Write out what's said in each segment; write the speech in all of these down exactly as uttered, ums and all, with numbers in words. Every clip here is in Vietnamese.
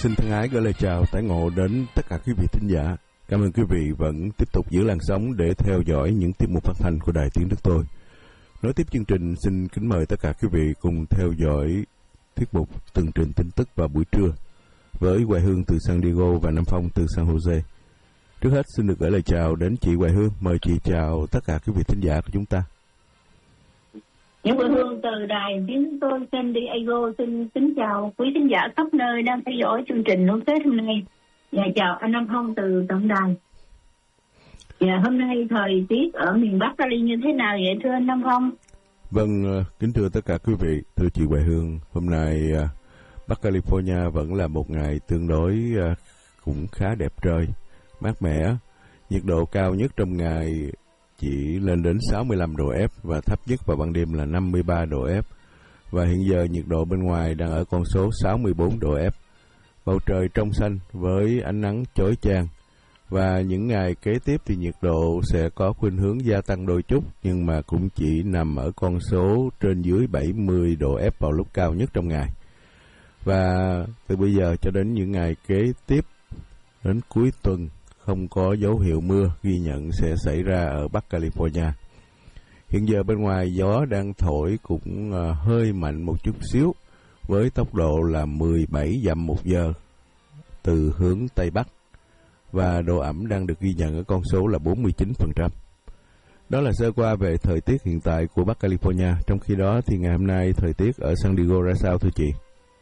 xin thân ái gửi lời chào tái ngộ đến tất cả quý vị thính giả. Cảm ơn quý vị vẫn tiếp tục giữ làn sóng để theo dõi những tiết mục phát thanh của Đài Tiếng Đức Tôi. Nối tiếp chương trình, xin kính mời tất cả quý vị cùng theo dõi tiết mục tường trình tin tức vào buổi trưa với Hoài Hương từ San Diego và Nam Phong từ San Jose. Trước hết xin được gửi lời chào đến chị Hoài Hương. Mời chị chào tất cả quý vị thính giả của chúng ta. Những Hoài Hương từ Đài Tiếng Tôi San Diego xin kính chào quý thính giả khắp nơi đang theo dõi chương trình Nối Kết hôm nay. Và chào anh Nam Phong từ tổng đài. Và hôm nay thời tiết ở miền Bắc Cali như thế nào vậy thưa anh Nam Phong? Vâng, kính thưa tất cả quý vị, thưa chị Hoài Hương, hôm nay Bắc California vẫn là một ngày tương đối cũng khá đẹp trời, mát mẻ. Nhiệt độ cao nhất trong ngày chỉ lên đến sáu mươi lăm độ F và thấp nhất vào ban đêm là năm mươi ba độ F. Và hiện giờ nhiệt độ bên ngoài đang ở con số sáu mươi bốn độ F. Bầu trời trong xanh với ánh nắng chói chang. Và những ngày kế tiếp thì nhiệt độ sẽ có khuynh hướng gia tăng đôi chút, nhưng mà cũng chỉ nằm ở con số trên dưới bảy mươi độ F vào lúc cao nhất trong ngày. Và từ bây giờ cho đến những ngày kế tiếp đến cuối tuần không có dấu hiệu mưa ghi nhận sẽ xảy ra ở Bắc California. Hiện giờ bên ngoài gió đang thổi cũng uh, hơi mạnh một chút xíu với tốc độ là mười bảy dặm một giờ từ hướng Tây Bắc. Và độ ẩm đang được ghi nhận ở con số là bốn mươi chín phần trăm. Đó là sơ qua về thời tiết hiện tại của Bắc California. Trong khi đó thì ngày hôm nay thời tiết ở San Diego ra sao thưa chị?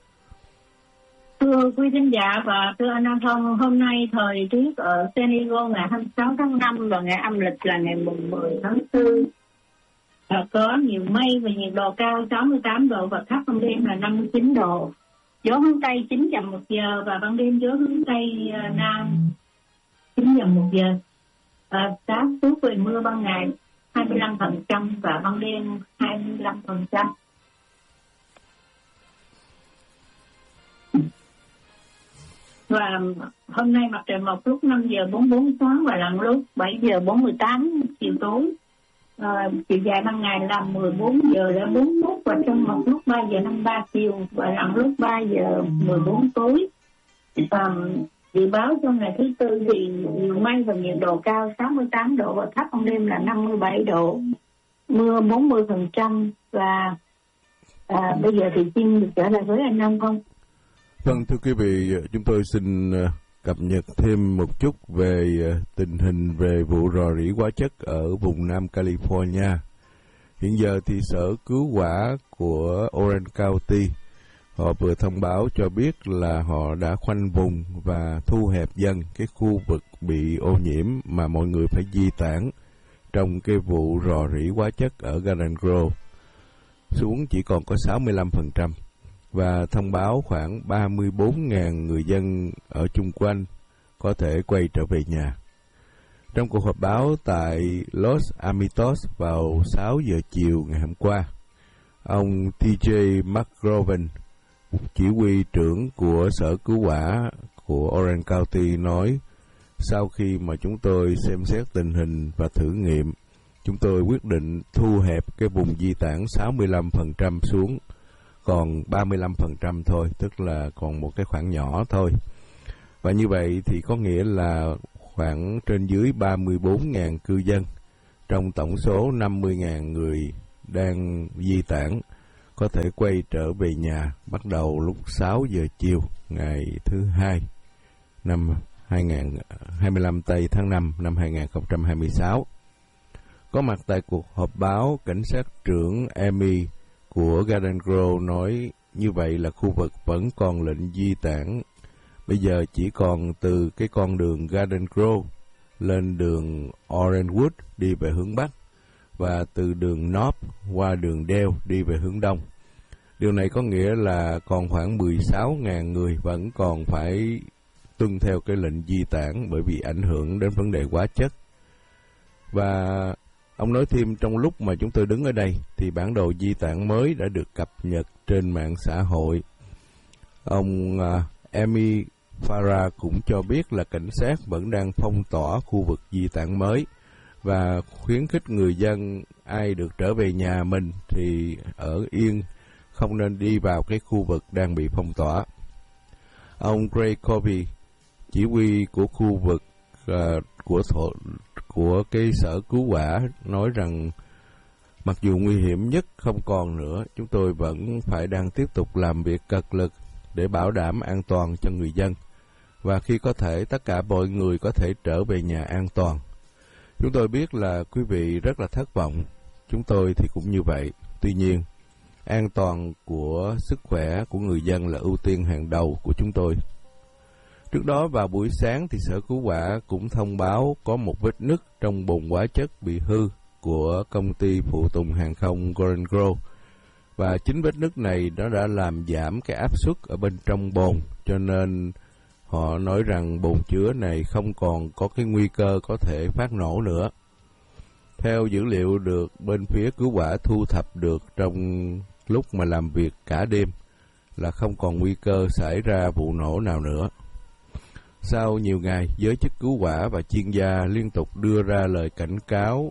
Thưa quý thính giả và thưa anh Nam Phong, hôm nay thời tiết ở San Diego ngày hai mươi sáu tháng năm và ngày âm lịch là ngày mười tháng tư. Và có nhiều mây và nhiệt độ cao sáu mươi tám độ và thấp ban đêm là năm mươi chín độ. Gió hướng Tây chín dặm một giờ và ban đêm gió hướng Tây uh, Nam chín dặm một giờ. À, giá suốt về mưa ban ngày hai mươi lăm phần trăm và ban đêm hai mươi lăm phần trăm. Và hôm nay mặt trời mọc lúc năm giờ bốn mươi bốn sáng và lặn lúc bảy giờ bốn mươi tám chiều tối. À, chiều dài ban ngày là mười bốn giờ là bốn mươi mốt và trong một lúc ba giờ năm mươi ba chiều và lặn lúc ba giờ mười bốn tối. Và dự báo trong ngày thứ tư thì nhiều mây và nhiệt độ cao sáu mươi tám độ và thấp ban đêm là năm mươi bảy độ, mưa bốn mươi phần trăm. Và à, bây giờ thì xin được trở lại với anh Nam Phong. Vâng, thưa quý vị, chúng tôi xin cập nhật thêm một chút về tình hình về vụ rò rỉ hóa chất ở vùng Nam California. Hiện giờ thì Sở Cứu hỏa của Orange County họ vừa thông báo cho biết là họ đã khoanh vùng và thu hẹp dần cái khu vực bị ô nhiễm mà mọi người phải di tản trong cái vụ rò rỉ hóa chất ở Garden Grove xuống chỉ còn có sáu mươi lăm phần trăm. Và thông báo khoảng ba mươi bốn nghìn người dân ở chung quanh có thể quay trở về nhà. Trong cuộc họp báo tại Los Alamitos vào sáu giờ chiều ngày hôm qua, ông T J McGovern, chỉ huy trưởng của Sở Cứu hỏa của Orange County nói, sau khi mà chúng tôi xem xét tình hình và thử nghiệm, chúng tôi quyết định thu hẹp cái vùng di tản sáu mươi lăm phần trăm xuống còn ba mươi lăm phần trăm thôi, tức là còn một cái khoảng nhỏ thôi. Và như vậy thì có nghĩa là khoảng trên dưới ba mươi bốn nghìn cư dân trong tổng số năm mươi nghìn người đang di tản có thể quay trở về nhà bắt đầu lúc sáu giờ chiều ngày thứ hai năm hai mươi lăm tây tháng năm năm hai nghìn không trăm hai mươi sáu. Có mặt tại cuộc họp báo, cảnh sát trưởng Amy của Garden Grove nói như vậy là khu vực vẫn còn lệnh di tản. Bây giờ chỉ còn từ cái con đường Garden Grove lên đường Orangewood đi về hướng Bắc và từ đường North qua đường Dale đi về hướng Đông. Điều này có nghĩa là còn khoảng mười sáu nghìn người vẫn còn phải tuân theo cái lệnh di tản bởi vì ảnh hưởng đến vấn đề hóa chất. Và ông nói thêm, trong lúc mà chúng tôi đứng ở đây thì bản đồ di tản mới đã được cập nhật trên mạng xã hội. Ông uh, Amy Farah cũng cho biết là cảnh sát vẫn đang phong tỏa khu vực di tản mới và khuyến khích người dân ai được trở về nhà mình thì ở yên, không nên đi vào cái khu vực đang bị phong tỏa. Ông Gray Corby, chỉ huy của khu vực uh, của thổ, của cái sở cứu hỏa, nói rằng mặc dù nguy hiểm nhất không còn nữa, chúng tôi vẫn phải đang tiếp tục làm việc cật lực để bảo đảm an toàn cho người dân. Và khi có thể, tất cả mọi người có thể trở về nhà an toàn. Chúng tôi biết là quý vị rất là thất vọng. Chúng tôi thì cũng như vậy. Tuy nhiên, an toàn của sức khỏe của người dân là ưu tiên hàng đầu của chúng tôi. Trước đó vào buổi sáng thì sở cứu hỏa cũng thông báo có một vết nứt trong bồn hóa chất bị hư của công ty phụ tùng hàng không Golden Grove. Và chính vết nứt này nó đã làm giảm cái áp suất ở bên trong bồn, cho nên họ nói rằng bồn chứa này không còn có cái nguy cơ có thể phát nổ nữa. Theo dữ liệu được bên phía cứu hỏa thu thập được trong lúc mà làm việc cả đêm, là không còn nguy cơ xảy ra vụ nổ nào nữa. Sau nhiều ngày, giới chức cứu hỏa và chuyên gia liên tục đưa ra lời cảnh cáo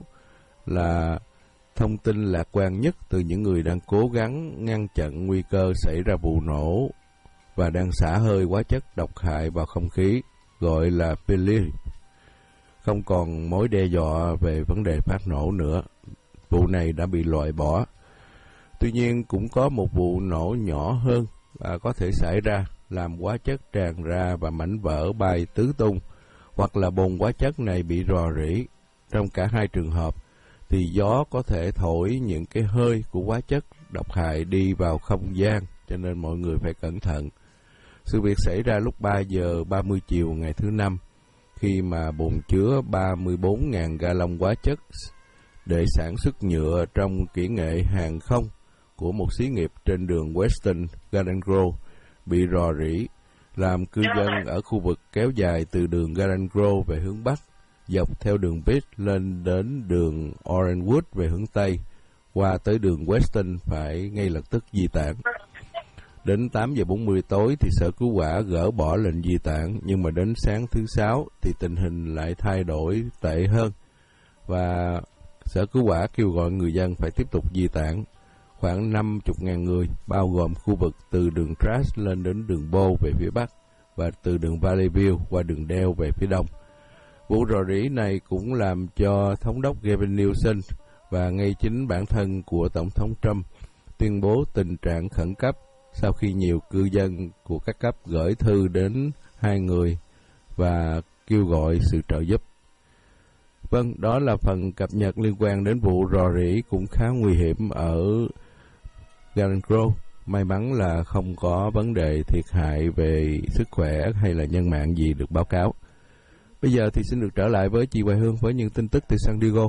là thông tin lạc quan nhất từ những người đang cố gắng ngăn chặn nguy cơ xảy ra vụ nổ và đang xả hơi hóa chất độc hại vào không khí, gọi là pê lờ i. Không còn mối đe dọa về vấn đề phát nổ nữa. Vụ này đã bị loại bỏ. Tuy nhiên, cũng có một vụ nổ nhỏ hơn và có thể xảy ra, làm hóa chất tràn ra và mảnh vỡ bay tứ tung, hoặc là bồn hóa chất này bị rò rỉ. Trong cả hai trường hợp, thì gió có thể thổi những cái hơi của hóa chất độc hại đi vào không gian, cho nên mọi người phải cẩn thận. Sự việc xảy ra lúc ba giờ ba mươi chiều ngày thứ Năm, khi mà bồn chứa ba mươi bốn nghìn gallon hóa chất để sản xuất nhựa trong kỹ nghệ hàng không của một xí nghiệp trên đường Western Garden Grove bị rò rỉ, làm cư dân ở khu vực kéo dài từ đường Garden Grove về hướng Bắc, dọc theo đường Beach lên đến đường Orangewood về hướng Tây, qua tới đường Western phải ngay lập tức di tản. Đến tám giờ bốn mươi tối thì sở cứu hỏa gỡ bỏ lệnh di tản, nhưng mà đến sáng thứ Sáu thì tình hình lại thay đổi tệ hơn, và sở cứu hỏa kêu gọi người dân phải tiếp tục di tản. Khoảng năm mươi nghìn người, bao gồm khu vực từ đường Trash lên đến đường Bow về phía Bắc, và từ đường Valleyview qua đường Dale về phía Đông. Vụ rò rỉ này cũng làm cho Thống đốc Gavin Newsom và ngay chính bản thân của Tổng thống Trump tuyên bố tình trạng khẩn cấp sau khi nhiều cư dân của các cấp gửi thư đến hai người và kêu gọi sự trợ giúp. Vâng, đó là phần cập nhật liên quan đến vụ rò rỉ cũng khá nguy hiểm ở Garden Grove. May mắn là không có vấn đề thiệt hại về sức khỏe hay là nhân mạng gì được báo cáo. Bây giờ thì xin được trở lại với chị Hoài Hương với những tin tức từ San Diego.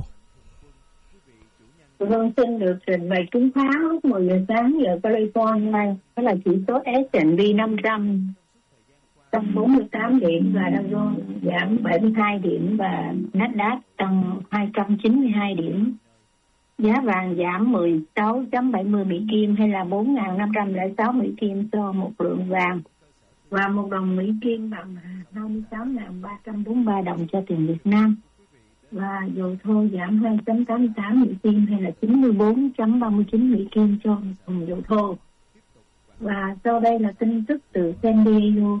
Vâng, xin được trình bày trúng phá lúc mười giờ sáng giờ California, đó là chỉ số S and P năm trăm, tăng bốn mươi tám điểm, và Dow Jones giảm bảy mươi hai điểm, và Nasdaq tăng hai trăm chín mươi hai điểm. Giá vàng giảm mười sáu phẩy bảy mươi Mỹ Kim, hay là bốn nghìn năm trăm lẻ sáu Mỹ Kim cho một lượng vàng, và một đồng Mỹ Kim bằng hai mươi sáu nghìn ba trăm bốn mươi ba đồng cho tiền Việt Nam. Và dầu thô giảm hai phẩy tám mươi tám Mỹ Kim, hay là chín mươi bốn phẩy ba mươi chín Mỹ Kim cho một thùng dầu thô. Và sau đây là tin tức từ San Diego.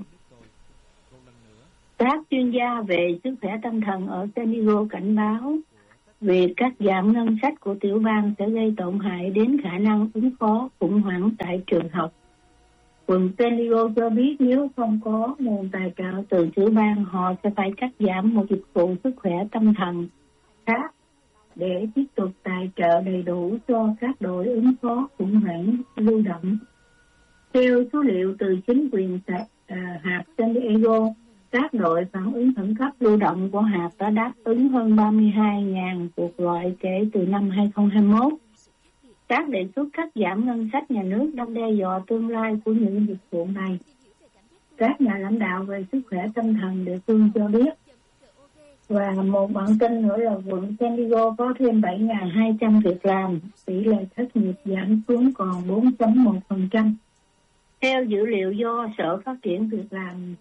Các chuyên gia về sức khỏe tâm thần ở San Diego cảnh báo về các giảm ngân sách của tiểu bang sẽ gây tổn hại đến khả năng ứng phó khủng hoảng tại trường học. Quận San Diego cho biết nếu không có nguồn tài trợ từ tiểu bang, họ sẽ phải cắt giảm một dịch vụ sức khỏe tâm thần khác để tiếp tục tài trợ đầy đủ cho các đội ứng phó khủng hoảng lưu động. Theo số liệu từ chính quyền tại à, hạt San Diego, các đội phản ứng khẩn cấp lưu động của hạt đã đáp ứng hơn ba mươi hai nghìn cuộc gọi kể từ năm hai không hai mốt. Các đề xuất cắt giảm ngân sách nhà nước đang đe dọa tương lai của những dịch vụ này. Các nhà lãnh đạo về sức khỏe tâm thần địa phương cho biết. Và một bản tin nữa là quận San Diego có thêm bảy nghìn hai trăm việc làm, tỷ lệ thất nghiệp giảm xuống còn bốn phẩy một phần trăm. Theo dữ liệu do Sở Phát triển Việc làm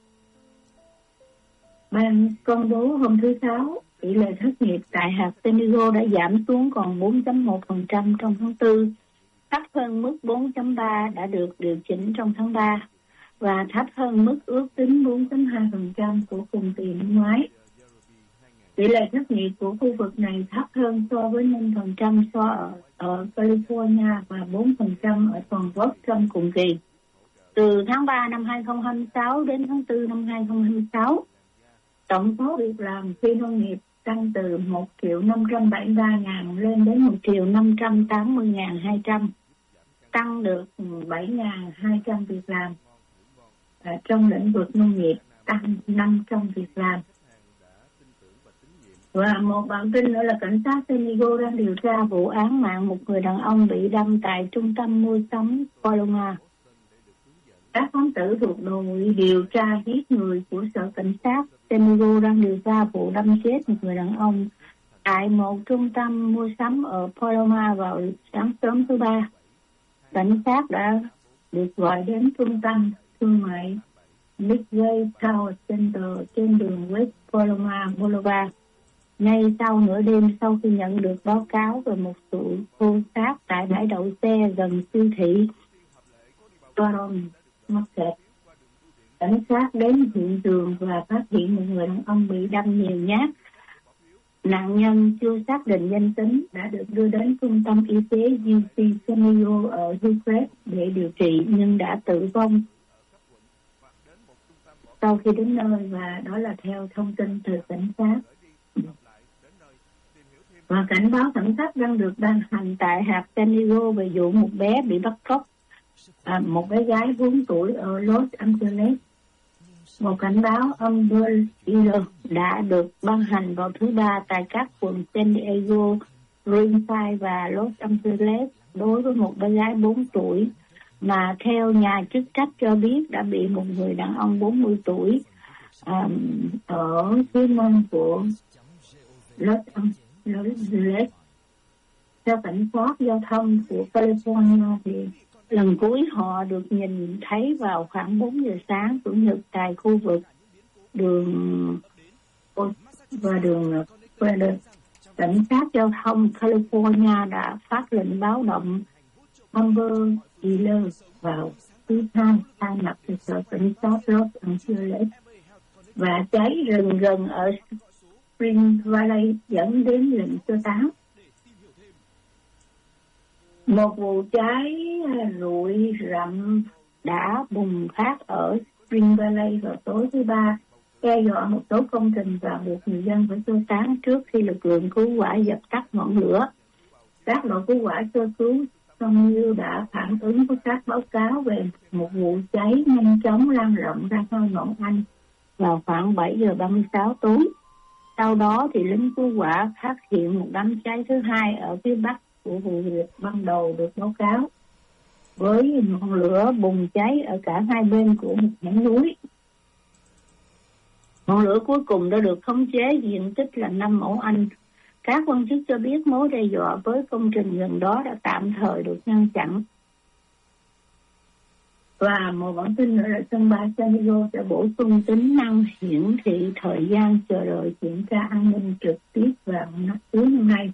ban công bố hôm thứ Sáu, tỷ lệ thất nghiệp tại hạt San Diego đã giảm xuống còn bốn phẩy một phần trăm trong tháng tư, thấp hơn mức bốn phẩy ba đã được điều chỉnh trong tháng ba. và thấp hơn mức ước tính bốn phẩy hai phần trăm của cùng kỳ năm ngoái. Tỷ lệ thất nghiệp của khu vực này thấp hơn so với năm phần trăm so ở, ở California và bốn phần trăm ở toàn quốc trong cùng kỳ. Từ tháng ba năm hai không hai sáu đến tháng tư năm hai không hai sáu, tổng số việc làm phi nông nghiệp tăng từ một triệu năm trăm bảy mươi ba ngàn lên đến một triệu năm trăm tám mươi ngàn hai trăm, tăng được bảy ngàn hai trăm việc làm. À, trong lĩnh vực nông nghiệp tăng năm trăm việc làm. Và một bản tin nữa là cảnh sát San Diego đang điều tra vụ án mạng một người đàn ông bị đâm tại trung tâm mua sắm Paloma. Các phóng tử thuộc đội điều tra giết người của sở cảnh sát San Diego đang điều tra vụ đâm chết một người đàn ông tại một trung tâm mua sắm ở Paloma vào sáng sớm thứ ba. Cảnh sát đã được gọi đến trung tâm thương mại Midway Tower Center trên đường West Paloma Boulevard ngay sau nửa đêm sau khi nhận được báo cáo về một sự xô xát tại bãi đậu xe gần siêu thị Toron Market. Cảnh sát đến hiện trường và phát hiện một người đàn ông bị đâm nhiều nhát. Nạn nhân chưa xác định danh tính đã được đưa đến trung tâm y tế u xê San Diego ở Hillcrest để điều trị nhưng đã tử vong sau khi đến nơi, và đó là theo thông tin từ cảnh sát. Và cảnh báo khẩn cấp đang được ban hành tại hạt San Diego về vụ một bé bị bắt cóc, à, một bé gái bốn tuổi ở Los Angeles. Một cảnh báo Amber Alert đã được ban hành vào thứ ba tại các quận San Diego, Riverside và Los Angeles đối với một bé gái bốn tuổi mà theo nhà chức trách cho biết đã bị một người đàn ông bốn mươi tuổi um, ở phía nam của Los Angeles. Theo cảnh sát giao thông của California thì lần cuối họ được nhìn thấy vào khoảng bốn giờ sáng Chủ nhật tại khu vực đường và đường Quader. Cảnh sát giao thông California đã phát lệnh báo động Amber Alert vào thứ hai thay mặt cho sở cảnh sát Los Angeles, và cháy rừng gần ở Spring Valley dẫn đến lệnh sơ tán. Một vụ cháy rụi rậm đã bùng phát ở Spring Valley vào tối thứ ba, đe dọa một số công trình và buộc người dân phải sơ tán trước khi lực lượng cứu hỏa dập tắt ngọn lửa. Các đội cứu hỏa sơ cứu song như đã phản ứng với các báo cáo về một vụ cháy nhanh chóng lan rộng ra khắp Ngọn Anh vào khoảng bảy giờ ba mươi sáu tối. Sau đó thì lính cứu hỏa phát hiện một đám cháy thứ hai ở phía bắc của vụ việc ban đầu được báo cáo, với ngọn lửa bùng cháy ở cả hai bên của một nhánh núi. Ngọn lửa cuối cùng đã được khống chế, diện tích là năm mẫu Anh. Các quan chức cho biết mối đe dọa với công trình gần đó đã tạm thời được ngăn chặn. Và một bản tin nữa là sân bay San Diego sẽ bổ sung tính năng hiển thị thời gian chờ đợi kiểm tra an ninh trực tiếp vào năm cuối năm nay.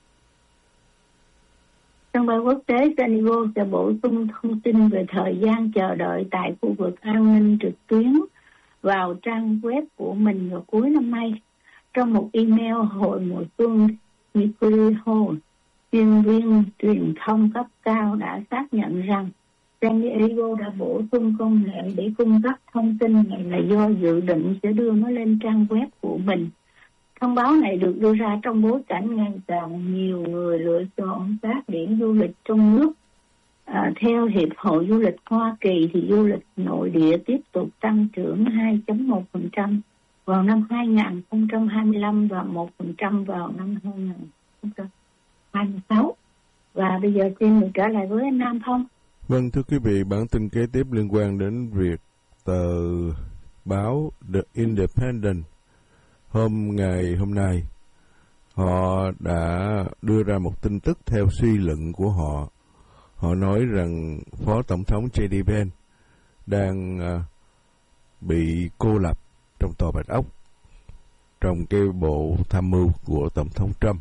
Sân bay quốc tế San Diego sẽ bổ sung thông tin về thời gian chờ đợi tại khu vực an ninh trực tuyến vào trang web của mình vào cuối năm nay. Trong một email hồi mùa xuân, Nicole Hall, chuyên viên truyền thông cấp cao đã xác nhận rằng San Diego đã bổ sung công nghệ để cung cấp thông tin này là do dự định sẽ đưa nó lên trang web của mình. Thông báo này được đưa ra trong bối cảnh ngày càng nhiều người lựa chọn các điểm du lịch trong nước. À, theo Hiệp hội Du lịch Hoa Kỳ thì du lịch nội địa tiếp tục tăng trưởng hai phẩy một phần trăm vào năm hai không hai lăm và một phần trăm vào năm hai không hai sáu. Và bây giờ xin được trở lại với anh Nam Phong. Vâng, thưa quý vị, bản tin kế tiếp liên quan đến việc tờ báo The Independent hôm ngày hôm nay, họ đã đưa ra một tin tức theo suy luận của họ. Họ nói rằng Phó Tổng thống gi đi Vance đang uh, bị cô lập trong Tòa Bạch Ốc trong cái bộ tham mưu của Tổng thống Trump.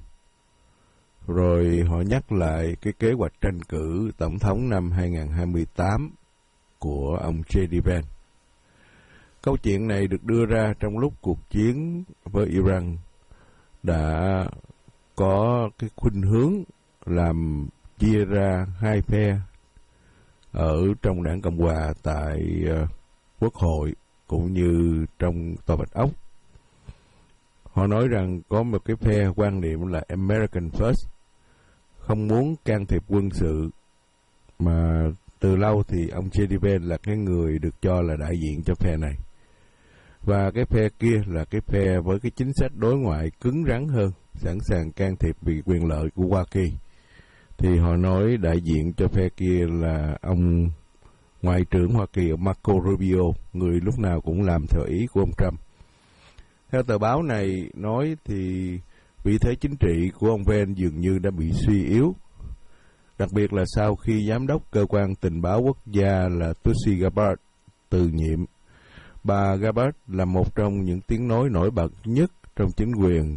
Rồi họ nhắc lại cái kế hoạch tranh cử Tổng thống năm hai không hai tám của ông J D Vance. Câu chuyện này được đưa ra trong lúc cuộc chiến với Iran đã có cái khuynh hướng làm chia ra hai phe ở trong đảng Cộng hòa tại uh, Quốc hội cũng như trong Tòa Bạch Ốc. Họ nói rằng có một cái phe quan niệm là American First, không muốn can thiệp quân sự, mà từ lâu thì ông J D Vance là cái người được cho là đại diện cho phe này. Và cái phe kia là cái phe với cái chính sách đối ngoại cứng rắn hơn, sẵn sàng can thiệp vì quyền lợi của Hoa Kỳ. Thì họ nói đại diện cho phe kia là ông Ngoại trưởng Hoa Kỳ Marco Rubio, người lúc nào cũng làm theo ý của ông Trump. Theo tờ báo này nói thì vị thế chính trị của ông Vance dường như đã bị suy yếu, đặc biệt là sau khi giám đốc cơ quan tình báo quốc gia là Tulsi Gabbard từ nhiệm. Bà Gabbard là một trong những tiếng nói nổi bật nhất trong chính quyền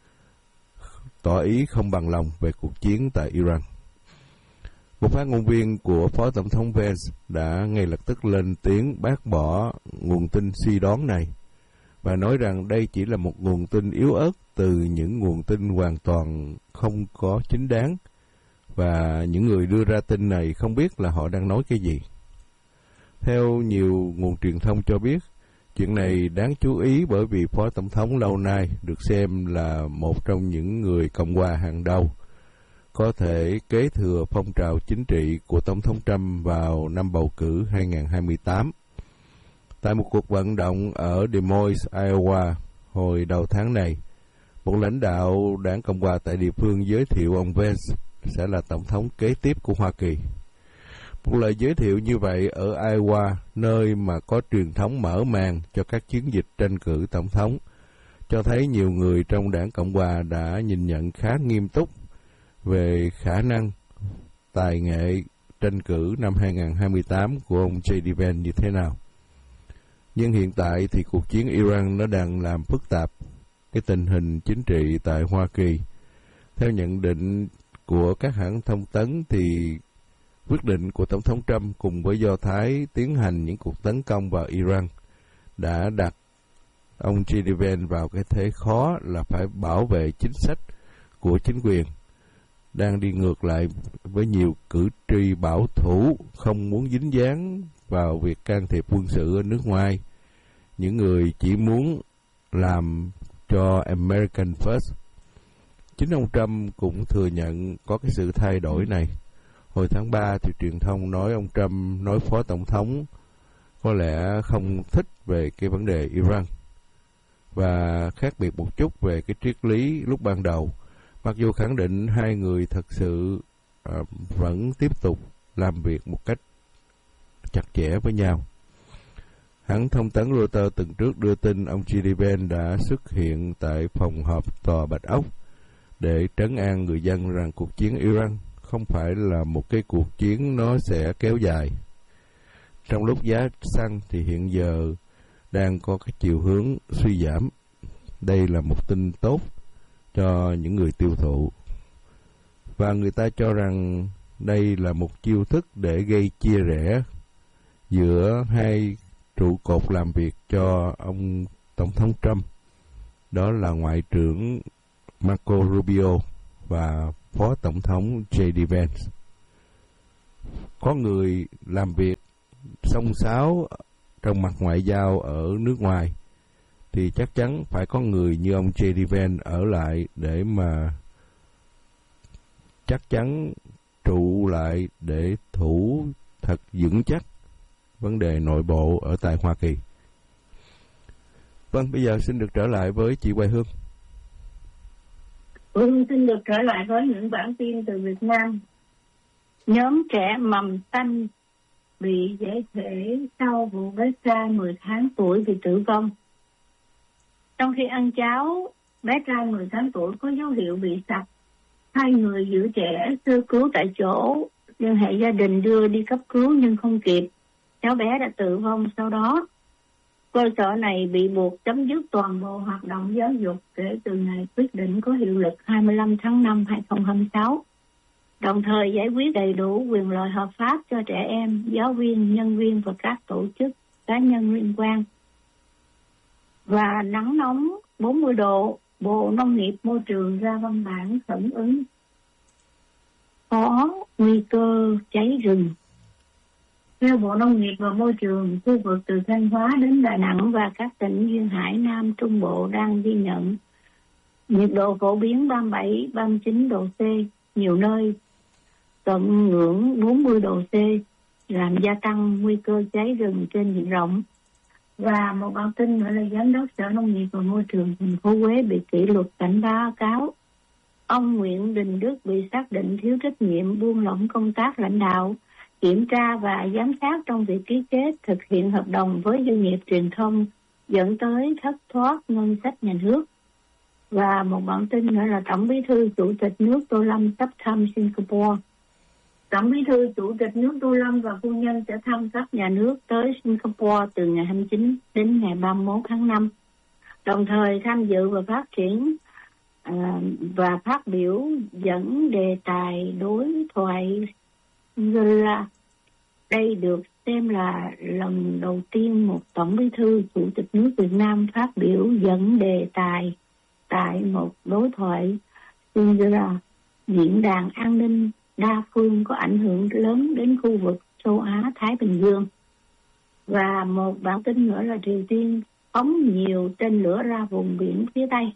tỏ ý không bằng lòng về cuộc chiến tại Iran. Một phát ngôn viên của Phó Tổng thống Vance đã ngay lập tức lên tiếng bác bỏ nguồn tin suy đoán này và nói rằng đây chỉ là một nguồn tin yếu ớt từ những nguồn tin hoàn toàn không có chính đáng, và những người đưa ra tin này không biết là họ đang nói cái gì. Theo nhiều nguồn truyền thông cho biết, chuyện này đáng chú ý bởi vì Phó Tổng thống lâu nay được xem là một trong những người Cộng hòa hàng đầu, có thể kế thừa phong trào chính trị của Tổng thống Trump vào năm bầu cử hai không hai tám. Tại một cuộc vận động ở Des Moines, Iowa hồi đầu tháng này, một lãnh đạo đảng Cộng hòa tại địa phương giới thiệu ông Vance sẽ là Tổng thống kế tiếp của Hoa Kỳ. Một lời giới thiệu như vậy ở Iowa, nơi mà có truyền thống mở màn cho các chiến dịch tranh cử Tổng thống, cho thấy nhiều người trong đảng Cộng hòa đã nhìn nhận khá nghiêm túc về khả năng tài nghệ tranh cử năm hai không hai tám của ông J D Vance như thế nào. Nhưng hiện tại thì cuộc chiến Iran nó đang làm phức tạp cái tình hình chính trị tại Hoa Kỳ. Theo nhận định của các hãng thông tấn thì quyết định của Tổng thống Trump cùng với Do Thái tiến hành những cuộc tấn công vào Iran đã đặt ông J D Vance vào cái thế khó là phải bảo vệ chính sách của chính quyền, đang đi ngược lại với nhiều cử tri bảo thủ không muốn dính dáng vào việc can thiệp quân sự ở nước ngoài, những người chỉ muốn làm cho American First. Chính ông Trump cũng thừa nhận có cái sự thay đổi này. Hồi tháng ba thì truyền thông nói ông Trump nói Phó Tổng thống có lẽ không thích về cái vấn đề Iran và khác biệt một chút về cái triết lý lúc ban đầu, mặc dù khẳng định hai người thật sự uh, vẫn tiếp tục làm việc một cách chặt chẽ với nhau. Hãng thông tấn Reuters tuần trước đưa tin ông J D Vance đã xuất hiện tại phòng họp Tòa Bạch Ốc để trấn an người dân rằng cuộc chiến Iran không phải là một cái cuộc chiến nó sẽ kéo dài. Trong lúc giá xăng thì hiện giờ đang có cái chiều hướng suy giảm. Đây là một tin tốt cho những người tiêu thụ. Và người ta cho rằng đây là một chiêu thức để gây chia rẽ giữa hai trụ cột làm việc cho ông Tổng thống Trump. Đó là Ngoại trưởng Marco Rubio và Phó Tổng thống J D Vance. Có người làm việc xông xáo trong mặt ngoại giao ở nước ngoài thì chắc chắn phải có người như ông J D Vance ở lại để mà chắc chắn trụ lại để thủ thật vững chắc vấn đề nội bộ ở tại Hoa Kỳ. Vâng, bây giờ xin được trở lại với chị Hoài Hương. Ừ, xin được trở lại với những bản tin từ Việt Nam. Nhóm trẻ mầm xanh bị giải thể sau vụ bé trai mười tháng tuổi bị tử vong. Trong khi ăn cháo, bé trai mười tháng tuổi có dấu hiệu bị sặc. Hai người giữ trẻ sơ cứu tại chỗ, liên hệ gia đình đưa đi cấp cứu nhưng không kịp. Cháu bé đã tử vong sau đó. Cơ sở này bị buộc chấm dứt toàn bộ hoạt động giáo dục kể từ ngày quyết định có hiệu lực hai mươi lăm tháng năm năm hai không hai sáu. đồng thời giải quyết đầy đủ quyền lợi hợp pháp cho trẻ em, giáo viên, nhân viên và các tổ chức cá nhân liên quan. Và nắng nóng bốn mươi độ, Bộ Nông nghiệp Môi trường ra văn bản khẩn ứng có nguy cơ cháy rừng. Theo Bộ Nông nghiệp và Môi trường, khu vực từ Thanh Hóa đến Đà Nẵng và các tỉnh duyên hải Nam Trung Bộ đang ghi nhận nhiệt độ phổ biến ba mươi bảy, ba mươi chín độ C, nhiều nơi cận ngưỡng bốn mươi độ C, làm gia tăng nguy cơ cháy rừng trên diện rộng. Và một bản tin nữa là Giám đốc Sở Nông nghiệp và Môi trường thành phố Huế bị kỷ luật cảnh báo cáo. Ông Nguyễn Đình Đức bị xác định thiếu trách nhiệm, buông lỏng công tác lãnh đạo, kiểm tra và giám sát trong việc ký kết thực hiện hợp đồng với doanh nghiệp truyền thông, dẫn tới thất thoát ngân sách nhà nước. Và một bản tin nữa là Tổng Bí thư Chủ tịch nước Tô Lâm sắp thăm Singapore. Tổng Bí thư Chủ tịch nước Tô Lâm và phu nhân sẽ thăm cấp nhà nước tới Singapore từ ngày hai mươi chín đến ngày ba mươi mốt tháng năm. Đồng thời tham dự và phát triển à, và phát biểu dẫn đề tài đối thoại là đây được xem là lần đầu tiên một Tổng Bí thư Chủ tịch nước Việt Nam phát biểu dẫn đề tài tại một đối thoại Shangri-La, diễn đàn an ninh đa phương có ảnh hưởng lớn đến khu vực châu Á-Thái Bình Dương. Và một bản tin nữa là Triều Tiên phóng nhiều tên lửa ra vùng biển phía Tây.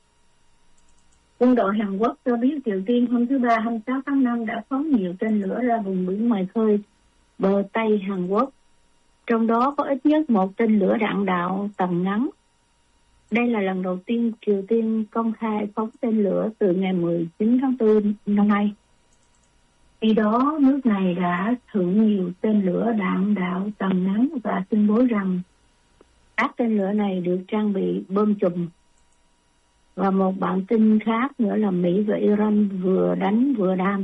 Quân đội Hàn Quốc cho biết Triều Tiên hôm thứ Ba hai mươi sáu tháng năm đã phóng nhiều tên lửa ra vùng biển ngoài khơi bờ Tây Hàn Quốc, trong đó có ít nhất một tên lửa đạn đạo tầm ngắn. Đây là lần đầu tiên Triều Tiên công khai phóng tên lửa từ ngày mười chín tháng tư năm nay. Khi đó, nước này đã thử nhiều tên lửa đạn đạo tầm ngắn và tuyên bố rằng các tên lửa này được trang bị bom chùm. Và một bản tin khác nữa là Mỹ và Iran vừa đánh vừa đam.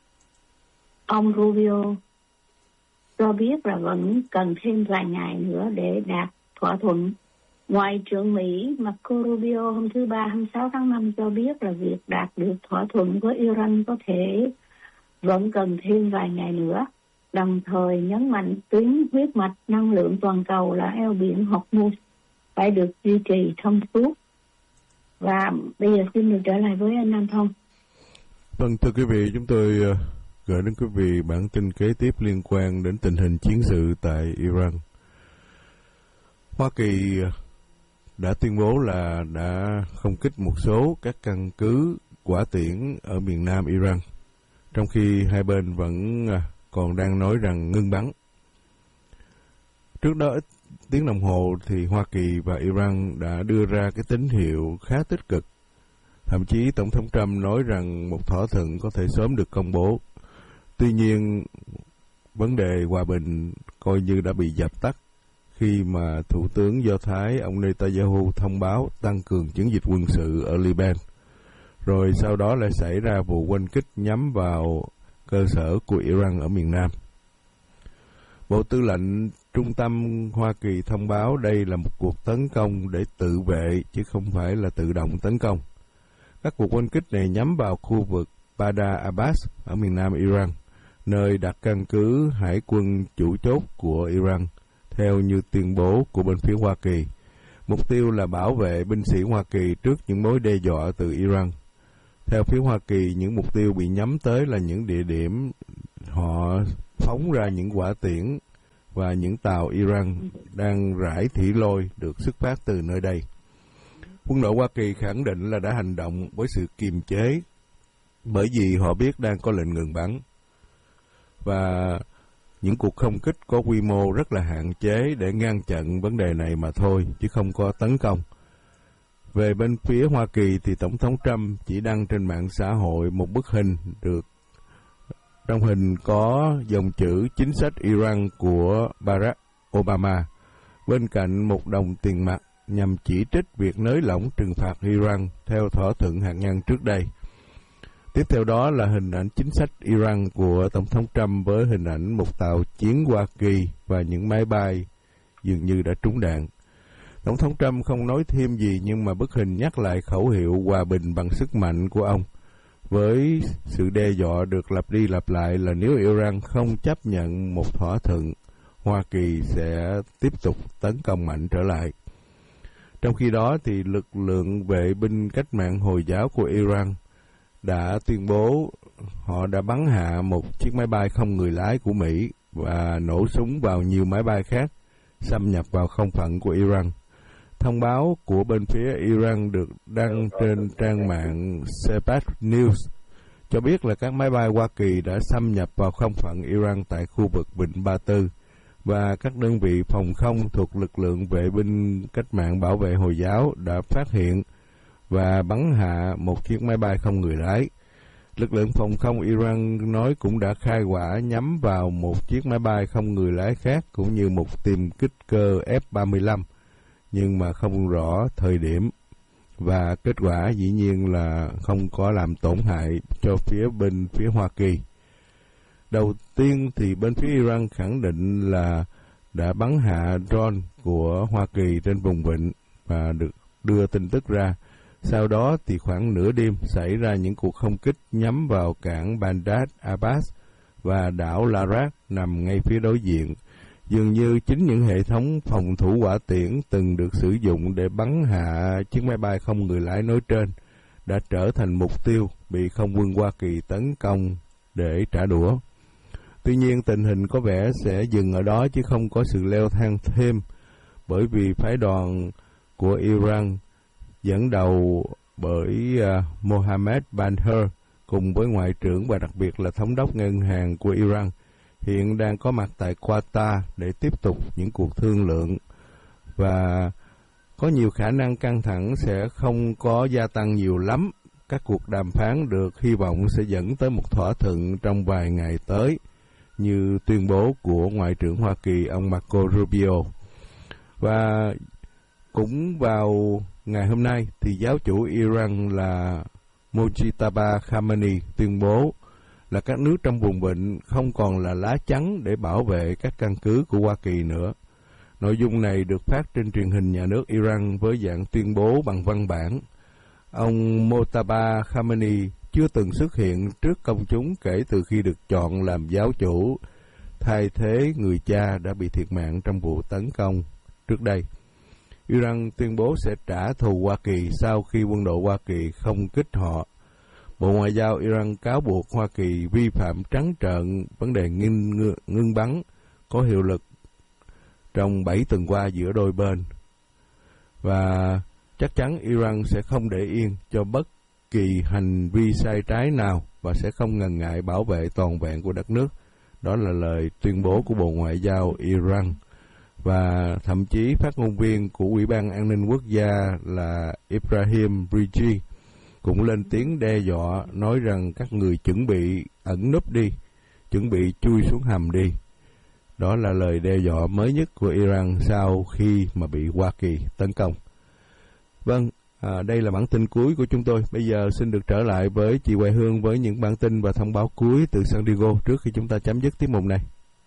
Ông Rubio cho biết là vẫn cần thêm vài ngày nữa để đạt thỏa thuận. Ngoại trưởng Mỹ Marco Rubio hôm thứ Ba hai mươi sáu tháng năm cho biết là việc đạt được thỏa thuận với Iran có thể vẫn cần thêm vài ngày nữa, đồng thời nhấn mạnh tuyến huyết mạch năng lượng toàn cầu là eo biển Hormuz phải được duy trì thông suốt. Và bây giờ xin được trở lại với anh Nam Thông. Vâng, thưa quý vị, chúng tôi gửi đến quý vị bản tin kế tiếp liên quan đến tình hình chiến sự tại Iran. Hoa Kỳ đã tuyên bố là đã không kích một số các căn cứ hỏa tiễn ở miền nam Iran, trong khi hai bên vẫn còn đang nói rằng ngưng bắn. Trước đó ít tiếng đồng hồ thì Hoa Kỳ và Iran đã đưa ra cái tín hiệu khá tích cực. Thậm chí Tổng thống Trump nói rằng một thỏa thuận có thể sớm được công bố. Tuy nhiên, vấn đề hòa bình coi như đã bị dập tắt khi mà Thủ tướng Do Thái ông Netanyahu thông báo tăng cường chiến dịch quân sự ở Liban. Rồi sau đó lại xảy ra vụ oanh kích nhắm vào cơ sở của Iran ở miền Nam. Bộ Tư lệnh Trung tâm Hoa Kỳ thông báo đây là một cuộc tấn công để tự vệ chứ không phải là tự động tấn công. Các cuộc oanh kích này nhắm vào khu vực Badr Abbas ở miền nam Iran, nơi đặt căn cứ hải quân chủ chốt của Iran, theo như tuyên bố của bên phía Hoa Kỳ. Mục tiêu là bảo vệ binh sĩ Hoa Kỳ trước những mối đe dọa từ Iran. Theo phía Hoa Kỳ, những mục tiêu bị nhắm tới là những địa điểm họ phóng ra những hỏa tiễn và những tàu Iran đang rải thủy lôi được xuất phát từ nơi đây. Quân đội Hoa Kỳ khẳng định là đã hành động với sự kiềm chế bởi vì họ biết đang có lệnh ngừng bắn. Và những cuộc không kích có quy mô rất là hạn chế để ngăn chặn vấn đề này mà thôi, chứ không có tấn công. Về bên phía Hoa Kỳ thì Tổng thống Trump chỉ đăng trên mạng xã hội một bức hình được trong hình có dòng chữ chính sách Iran của Barack Obama, bên cạnh một đồng tiền mặt nhằm chỉ trích việc nới lỏng trừng phạt Iran theo thỏa thuận hạt nhân trước đây. Tiếp theo đó là hình ảnh chính sách Iran của Tổng thống Trump với hình ảnh một tàu chiến Hoa Kỳ và những máy bay dường như đã trúng đạn. Tổng thống Trump không nói thêm gì nhưng mà bức hình nhắc lại khẩu hiệu hòa bình bằng sức mạnh của ông với sự đe dọa được lặp đi lặp lại là nếu Iran không chấp nhận một thỏa thuận, Hoa Kỳ sẽ tiếp tục tấn công mạnh trở lại. Trong khi đó, thì lực lượng vệ binh cách mạng Hồi giáo của Iran đã tuyên bố họ đã bắn hạ một chiếc máy bay không người lái của Mỹ và nổ súng vào nhiều máy bay khác, xâm nhập vào không phận của Iran. Thông báo của bên phía Iran được đăng trên trang mạng Sepah News cho biết là các máy bay Hoa Kỳ đã xâm nhập vào không phận Iran tại khu vực Vịnh Ba Tư, và các đơn vị phòng không thuộc lực lượng vệ binh cách mạng bảo vệ Hồi giáo đã phát hiện và bắn hạ một chiếc máy bay không người lái. Lực lượng phòng không Iran nói cũng đã khai hỏa nhắm vào một chiếc máy bay không người lái khác cũng như một tiêm kích cơ F ba mươi lăm, nhưng mà không rõ thời điểm, và kết quả dĩ nhiên là không có làm tổn hại cho phía bên phía Hoa Kỳ. Đầu tiên thì bên phía Iran khẳng định là đã bắn hạ drone của Hoa Kỳ trên vùng vịnh và được đưa tin tức ra. Sau đó thì khoảng nửa đêm xảy ra những cuộc không kích nhắm vào cảng Bandar Abbas và đảo Larak nằm ngay phía đối diện. Dường như chính những hệ thống phòng thủ hỏa tiễn từng được sử dụng để bắn hạ chiếc máy bay không người lái nói trên đã trở thành mục tiêu bị không quân Hoa Kỳ tấn công để trả đũa. Tuy nhiên, tình hình có vẻ sẽ dừng ở đó chứ không có sự leo thang thêm, bởi vì phái đoàn của Iran dẫn đầu bởi uh, Mohammed Banher cùng với Ngoại trưởng và đặc biệt là Thống đốc Ngân hàng của Iran hiện đang có mặt tại Qatar để tiếp tục những cuộc thương lượng, và có nhiều khả năng căng thẳng sẽ không có gia tăng nhiều lắm. Các cuộc đàm phán được hy vọng sẽ dẫn tới một thỏa thuận trong vài ngày tới, như tuyên bố của Ngoại trưởng Hoa Kỳ ông Marco Rubio. Và cũng vào ngày hôm nay thì giáo chủ Iran là Mojtaba Khamenei tuyên bố là các nước trong vùng vịnh không còn là lá chắn để bảo vệ các căn cứ của Hoa Kỳ nữa. Nội dung này được phát trên truyền hình nhà nước Iran với dạng tuyên bố bằng văn bản. Ông Mojtaba Khamenei chưa từng xuất hiện trước công chúng kể từ khi được chọn làm giáo chủ, thay thế người cha đã bị thiệt mạng trong vụ tấn công trước đây. Iran tuyên bố sẽ trả thù Hoa Kỳ sau khi quân đội Hoa Kỳ không kích họ. Bộ Ngoại giao Iran cáo buộc Hoa Kỳ vi phạm trắng trợn vấn đề ngưng, ngưng bắn có hiệu lực trong bảy tuần qua giữa đôi bên. Và chắc chắn Iran sẽ không để yên cho bất kỳ hành vi sai trái nào và sẽ không ngần ngại bảo vệ toàn vẹn của đất nước. Đó là lời tuyên bố của Bộ Ngoại giao Iran. Và thậm chí phát ngôn viên của Ủy ban An ninh Quốc gia là Ibrahim Raisi cũng lên tiếng đe dọa, nói rằng các người chuẩn bị ẩn núp đi, chuẩn bị chui xuống hầm đi. Đó là lời đe dọa mới nhất của Iran sau khi mà bị Hoa Kỳ tấn công. Vâng, à, đây là bản tin cuối của chúng tôi. Bây giờ xin được trở lại với chị Hoài Hương với những bản tin và thông báo cuối từ San Diego trước khi chúng ta chấm dứt tiết mục này.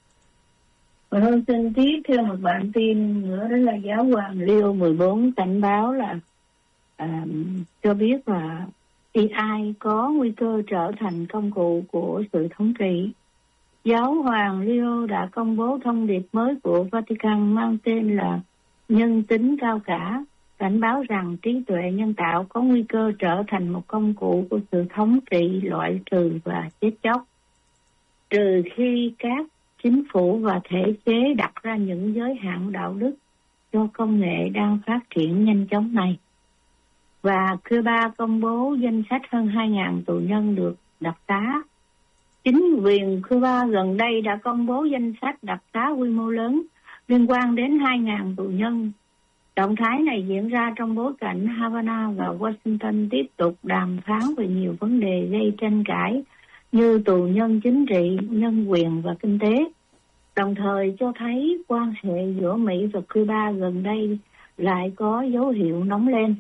Và hơn xin tiếp theo một bản tin nữa, đó là giáo hoàng Leo mười bốn cảnh báo là à, cho biết là a i có nguy cơ trở thành công cụ của sự thống trị. Giáo hoàng Leo đã công bố thông điệp mới của Vatican mang tên là nhân tính cao cả, cảnh báo rằng trí tuệ nhân tạo có nguy cơ trở thành một công cụ của sự thống trị, loại trừ và chết chóc, trừ khi các chính phủ và thể chế đặt ra những giới hạn đạo đức cho công nghệ đang phát triển nhanh chóng này. Và Cuba công bố danh sách hơn hai nghìn tù nhân được đặc xá. Chính quyền Cuba gần đây đã công bố danh sách đặc xá quy mô lớn liên quan đến hai nghìn tù nhân. Động thái này diễn ra trong bối cảnh Havana và Washington tiếp tục đàm phán về nhiều vấn đề gây tranh cãi như tù nhân chính trị, nhân quyền và kinh tế, đồng thời cho thấy quan hệ giữa Mỹ và Cuba gần đây lại có dấu hiệu nóng lên.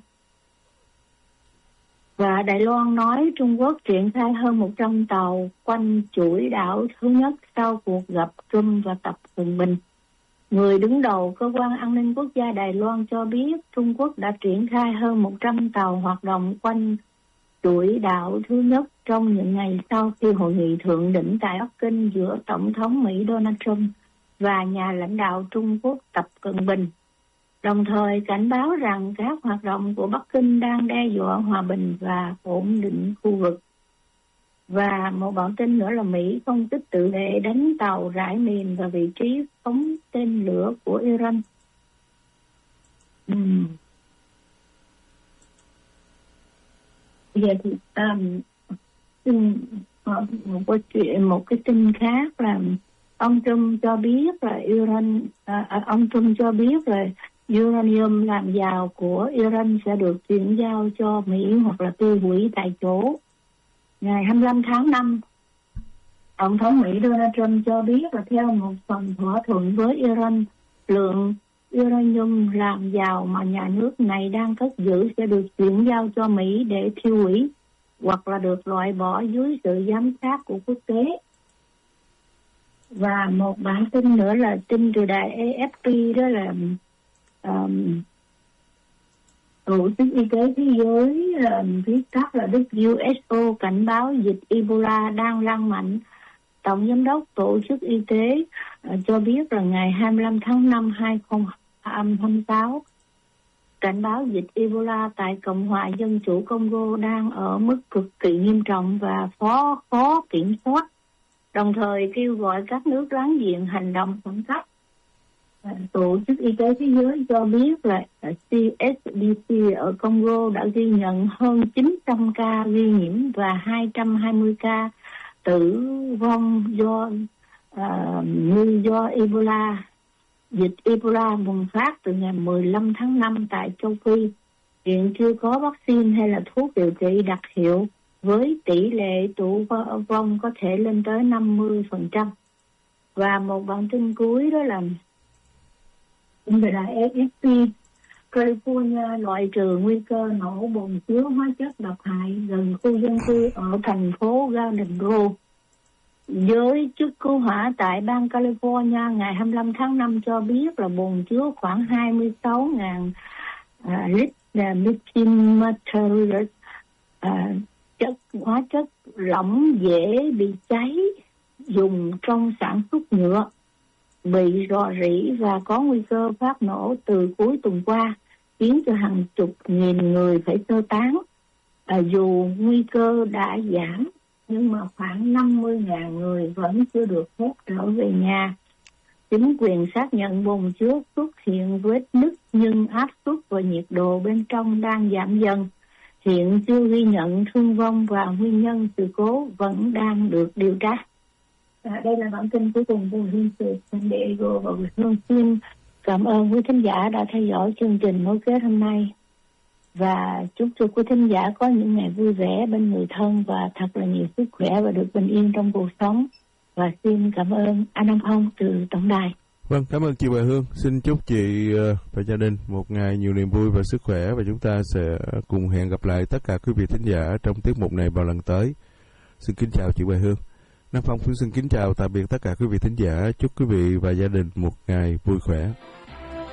Và Đài Loan nói Trung Quốc triển khai hơn một trăm tàu quanh chuỗi đảo thứ nhất sau cuộc gặp Trump và Tập Cận Bình. Người đứng đầu Cơ quan An ninh Quốc gia Đài Loan cho biết Trung Quốc đã triển khai hơn một trăm tàu hoạt động quanh chuỗi đạo thứ nhất trong những ngày sau khi hội nghị thượng đỉnh tại Bắc Kinh giữa Tổng thống Mỹ Donald Trump và nhà lãnh đạo Trung Quốc Tập Cận Bình, đồng thời cảnh báo rằng các hoạt động của Bắc Kinh đang đe dọa hòa bình và ổn định khu vực. Và một bản tin nữa là Mỹ không kích tự vệ đánh tàu rải mìn vào vị trí phóng tên lửa của Iran. Uhm. Giờ thì um, một cái chuyện một cái tin khác là ông Trump cho biết là Iran à, ông Trump cho biết là uranium làm giàu của Iran sẽ được chuyển giao cho Mỹ hoặc là tiêu hủy tại chỗ. Ngày hai mươi lăm tháng năm, Tổng thống Mỹ Donald Trump cho biết là theo một phần thỏa thuận với Iran, lượng uranium làm giàu mà nhà nước này đang cất giữ sẽ được chuyển giao cho Mỹ để tiêu hủy hoặc là được loại bỏ dưới sự giám sát của quốc tế. Và một bản tin nữa là tin từ đài a ép pê, đó là um, Tổ chức Y tế Thế giới, viết tắt là W H O, cảnh báo dịch Ebola đang lan mạnh. Tổng giám đốc Tổ chức Y tế uh, cho biết là ngày hai mươi lăm tháng năm năm hai nghìn không trăm hai mươi sáu, cảnh báo dịch Ebola tại Cộng hòa Dân chủ Congo đang ở mức cực kỳ nghiêm trọng và khó khó kiểm soát, đồng thời kêu gọi các nước láng giềng hành động khẩn cấp. Tổ chức Y tế Thế giới cho biết là C S D C ở Congo đã ghi nhận hơn chín trăm ca ghi nhiễm và hai trăm hai mươi ca tử vong do uh, do Ebola. Dịch Ebola bùng phát từ ngày mười lăm tháng năm tại châu Phi. Hiện chưa có vaccine hay là thuốc điều trị đặc hiệu, với tỷ lệ tử vong có thể lên tới năm mươi phần trăm. Và một bản tin cuối đó là về đài a ép pê, California loại trừ nguy cơ nổ bồn chứa hóa chất độc hại gần khu dân cư ở thành phố Garden Grove. Giới chức cứu hỏa tại bang California ngày hai mươi lăm tháng năm cho biết là bồn chứa khoảng hai mươi sáu nghìn à, lít là lithium materials, à, chất hóa chất lỏng dễ bị cháy dùng trong sản xuất nhựa, bị rò rỉ và có nguy cơ phát nổ từ cuối tuần qua, khiến cho hàng chục nghìn người phải sơ tán. À, dù nguy cơ đã giảm, nhưng mà khoảng năm mươi nghìn người vẫn chưa được phép trở về nhà. Chính quyền xác nhận bồn chứa xuất hiện vết nứt nhưng áp suất và nhiệt độ bên trong đang giảm dần. Hiện chưa ghi nhận thương vong và nguyên nhân sự cố vẫn đang được điều tra. À, đây là bản tin cuối cùng của Hương từ San Diego, và Hương xin cảm ơn quý thính giả đã theo dõi chương trình nối kết hôm nay, và chúc cho quý thính giả có những ngày vui vẻ bên người thân và thật là nhiều sức khỏe và được bình yên trong cuộc sống. Và xin cảm ơn anh Nam Phong từ tổng đài. Vâng, cảm ơn chị Bà Hương. Xin chúc chị và gia đình một ngày nhiều niềm vui và sức khỏe, và chúng ta sẽ cùng hẹn gặp lại tất cả quý vị thính giả trong tiết mục này vào lần tới. Xin kính chào chị Bà Hương. Nam Phong cũng xin kính chào tạm biệt tất cả quý vị thính giả. Chúc quý vị và gia đình một ngày vui khỏe.